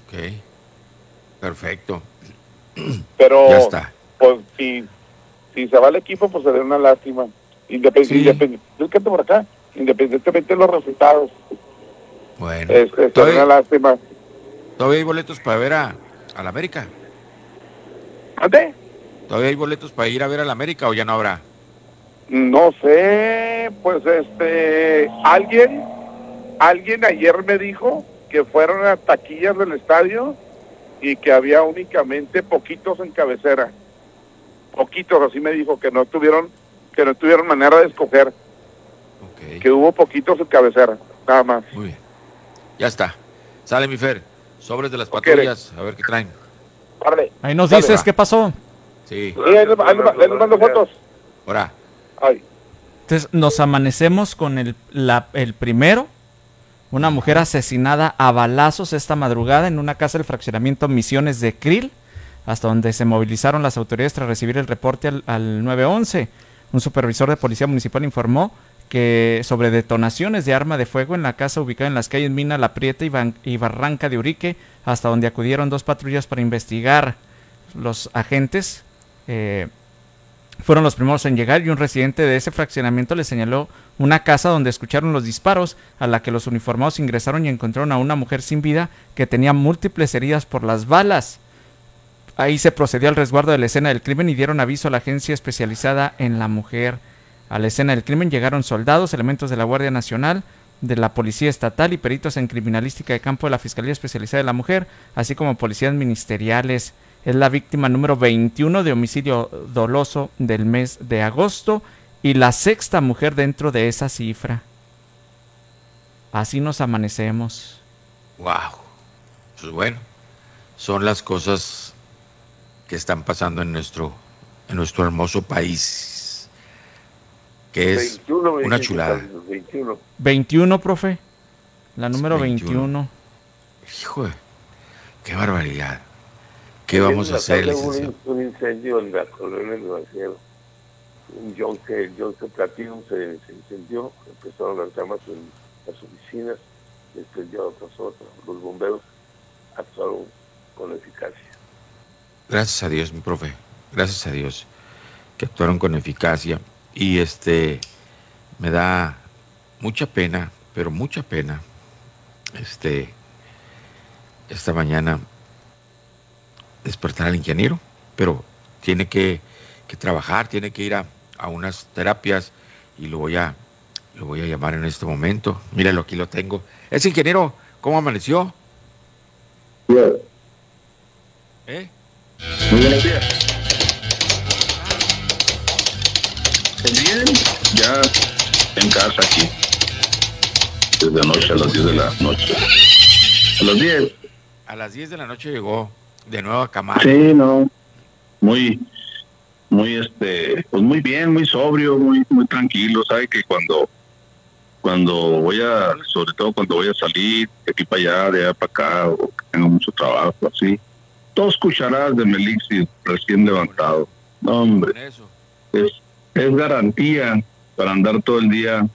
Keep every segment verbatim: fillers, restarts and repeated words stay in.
Ok, perfecto. Ya Pero, está. pues, si, si se va el equipo, pues sería una lástima. Independ, Sí, independientemente por acá, independientemente de los resultados, bueno. es, es- sería una ¿Todavía, lástima. todavía hay boletos para ver a, a la América? ¿Ande? ¿Todavía hay boletos para ir a ver a la América o ya no habrá? No sé, pues este, alguien, alguien ayer me dijo que fueron a taquillas del estadio y que había únicamente poquitos en cabecera, poquitos, así me dijo, que no tuvieron, que no tuvieron manera de escoger, Ok, que hubo poquitos en cabecera, nada más. muy bien. Ya está. Sale mi Fer. Sobres de las ¿O quiere? patrullas. A ver qué traen. Árale, Ahí nos dale. dices Ahora. qué pasó. Sí. Sí, ahí les, ahí les- ahí les mando fotos. Ahora. Ay. Entonces nos amanecemos con el, la- el primero. Una mujer asesinada a balazos esta madrugada en una casa del fraccionamiento Misiones de Krill, hasta donde se movilizaron las autoridades tras recibir el reporte al, al nueve once. Un supervisor de policía municipal informó que sobre detonaciones de arma de fuego en la casa ubicada en las calles Mina La Prieta y, Ban- y Barranca de Urique, hasta donde acudieron dos patrullas para investigar. Los agentes eh, fueron los primeros en llegar y un residente de ese fraccionamiento le señaló una casa donde escucharon los disparos, a la que los uniformados ingresaron y encontraron a una mujer sin vida que tenía múltiples heridas por las balas. Ahí se procedió al resguardo de la escena del crimen y dieron aviso a la agencia especializada en la mujer. A la escena del crimen llegaron soldados, elementos de la Guardia Nacional, de la Policía Estatal y peritos en criminalística de campo de la Fiscalía Especializada de la Mujer, así como policías ministeriales. Es la víctima número veintiuno de homicidio doloso del mes de agosto y la sexta mujer dentro de esa cifra. Así nos amanecemos. Wow. Pues bueno. Son las cosas que están pasando en nuestro, en nuestro hermoso país. Que es veintiuno me una dicen que chulada. están, veintiuno. veintiuno, profe. La número veintiuno. veintiuno. Hijo de, qué barbaridad. ¿Qué Ayer vamos en a la hacer, tarde hubo licenciado? un, un incendio en la colonia del Brasil. Un Yonke, Yonke Platinum se, se incendió, empezaron las llamas en las oficinas, se incendió otra otra. Los bomberos actuaron con eficacia. Gracias a Dios, mi profe. Gracias a Dios que actuaron con eficacia. Y este, me da mucha pena, pero mucha pena, este, esta mañana despertar al ingeniero, pero tiene que, que trabajar, tiene que ir a, a unas terapias y lo voy a, lo voy a llamar en este momento. Míralo, aquí lo tengo. Ese ingeniero, ¿cómo amaneció? Bien. ¿Eh? Muy buenos días. Bien, ya en casa aquí. Desde anoche a las diez de la noche. A las diez. A las diez de la noche llegó de nuevo a Camaro. Sí, no. Muy, muy este, pues muy bien, muy sobrio, muy, muy tranquilo. Sabe que cuando, cuando voy a, sobre todo cuando voy a salir de aquí para allá, de allá para acá, o que tengo mucho trabajo, así, dos cucharadas de Melixir recién levantado. No, hombre, Con eso. es, es garantía para andar todo el día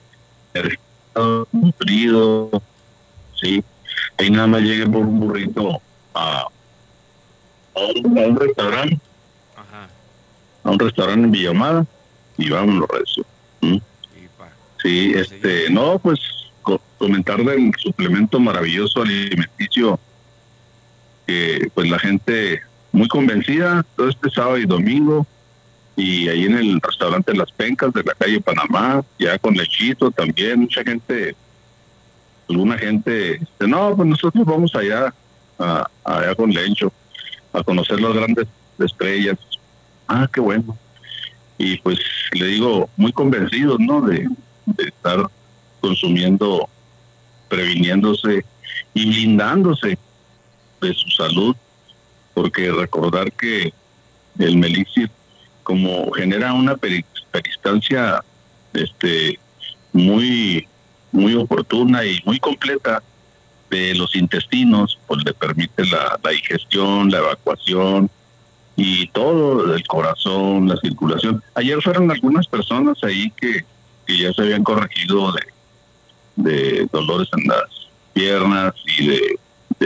nutrido, sí. Ahí nada más llegué por un burrito a, a, un, a un restaurante, Ajá. a un restaurante en Villamada, y vámonos recio. ¿Mm? Y pa, Sí, pa este, seguir. no, pues co- comentar del suplemento maravilloso alimenticio que pues la gente muy convencida todo este sábado y domingo, y ahí en el restaurante Las Pencas de la calle Panamá, ya con lechito también, mucha gente, alguna gente, dice, no, pues nosotros vamos allá, a, allá con Lencho, a conocer las grandes estrellas. Ah, qué bueno. Y pues le digo, muy convencidos, ¿no? De, de estar consumiendo, previniéndose y blindándose de su salud, porque recordar que el Melixir, como genera una peri- peristancia este, muy, muy oportuna y muy completa de los intestinos, pues le permite la, la digestión, la evacuación y todo, el corazón, la circulación. Ayer fueron algunas personas ahí que, que ya se habían corregido de, de dolores en las piernas y de